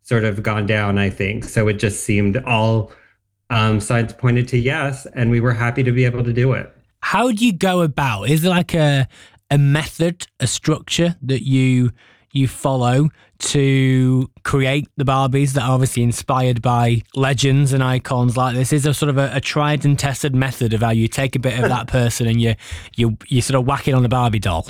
sort of gone down, I think. So it just seemed all signs pointed to yes, and we were happy to be able to do it. How do you go about? Is there like a method, a structure that you follow to create the Barbies that are obviously inspired by legends and icons like this? Is there sort of a tried and tested method of how you take a bit of that person and you sort of whack it on a Barbie doll?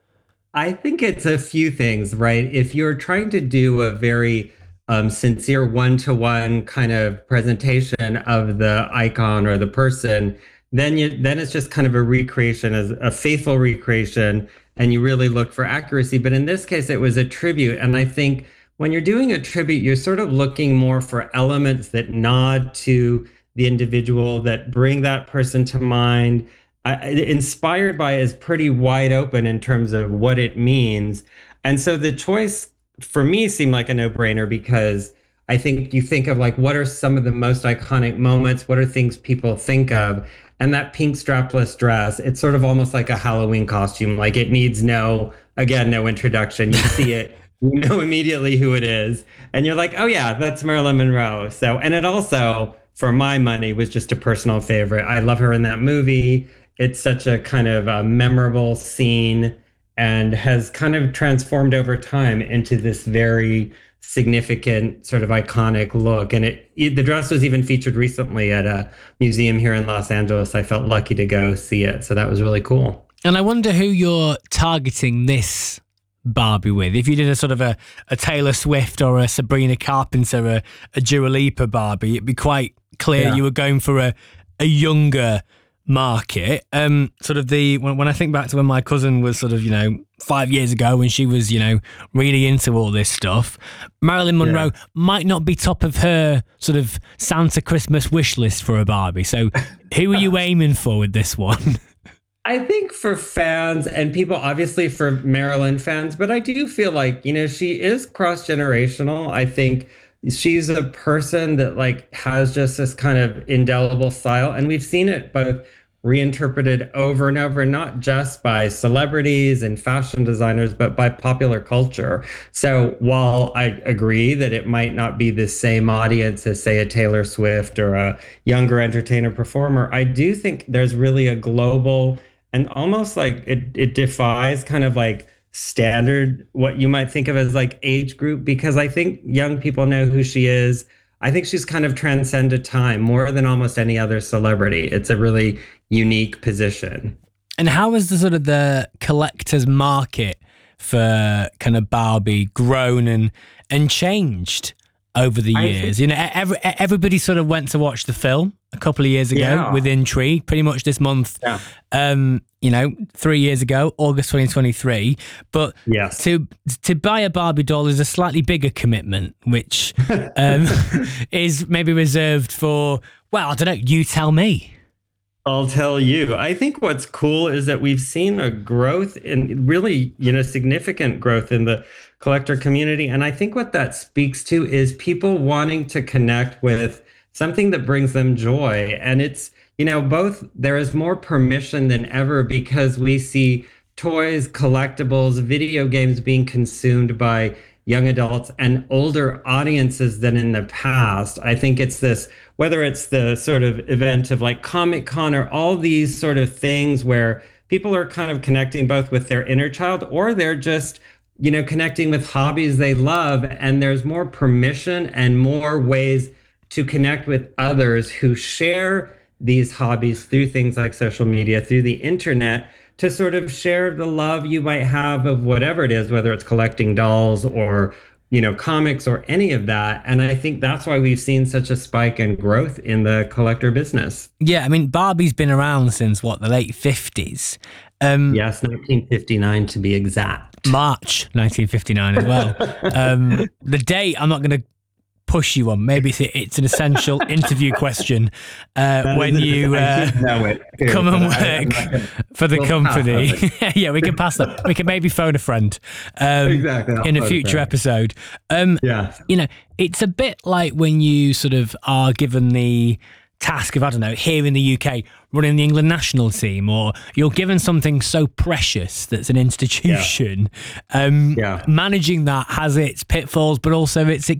I think it's a few things, right? If you're trying to do a very sincere one-to-one kind of presentation of the icon or the person, then it's just kind of a recreation, as a faithful recreation, and you really look for accuracy. But in this case, it was a tribute, and I think when you're doing a tribute, you're sort of looking more for elements that nod to the individual, that bring that person to mind. Inspired by is pretty wide open in terms of what it means. And so the choice for me seemed like a no-brainer, because I think you think of like, what are some of the most iconic moments? What are things people think of? And that pink strapless dress, it's sort of almost like a Halloween costume. Like it needs no introduction. You see it, you know immediately who it is. And you're like, oh yeah, that's Marilyn Monroe. So, and it also, for my money, was just a personal favorite. I love her in that movie. It's such a kind of a memorable scene, and has kind of transformed over time into this very significant sort of iconic look. And the dress was even featured recently at a museum here in Los Angeles. I felt lucky to go see it. So that was really cool. And I wonder who you're targeting this Barbie with. If you did a sort of a Taylor Swift or a Sabrina Carpenter, a Dua Lipa Barbie, it'd be quite clear you were going for a younger market. Sort of when I think back to when my cousin was sort of 5 years ago, when she was really into all this stuff, Marilyn Monroe might not be top of her sort of Santa Christmas wish list for a Barbie. So who are you aiming for with this one? I think for fans and people, obviously for Marilyn fans, but I do feel like she is cross-generational. I think she's a person that like has just this kind of indelible style, and we've seen it both reinterpreted over and over, not just by celebrities and fashion designers, but by popular culture. So while I agree that it might not be the same audience as, say, a Taylor Swift or a younger entertainer performer, I do think there's really a global, and almost like it defies kind of like standard, what you might think of as like age group, because I think young people know who she is. I think she's kind of transcended time more than almost any other celebrity. It's a really unique position. And how has the sort of the collector's market for kind of Barbie grown and changed over the years? Everybody sort of went to watch the film a couple of years ago with intrigue. Pretty much this month, 3 years ago, August 2023. But to buy a Barbie doll is a slightly bigger commitment, which is maybe reserved for, well, I don't know, you tell me. I'll tell you. I think what's cool is that we've seen a growth in really, significant growth in the collector community. And I think what that speaks to is people wanting to connect with something that brings them joy. And it's, both, there is more permission than ever, because we see toys, collectibles, video games being consumed by young adults and older audiences than in the past. I think it's this, whether it's the sort of event of like Comic-Con or all these sort of things where people are kind of connecting both with their inner child, or they're just, connecting with hobbies they love. And there's more permission and more ways to connect with others who share these hobbies through things like social media, through the internet, to sort of share the love you might have of whatever it is, whether it's collecting dolls or, comics or any of that. And I think that's why we've seen such a spike in growth in the collector business. Yeah, I mean, Barbie's been around since the late 50s. Yes, 1959 to be exact. March 1959 as well. The date, I'm not going to push you on. Maybe it's an essential interview question when you come and work for the company. Yeah, we can pass that. We can maybe phone a friend in a future episode. It's a bit like when you sort of are given the task of, I don't know, here in the UK, running the England national team, or you're given something so precious that's an institution. Managing that has its pitfalls, but also its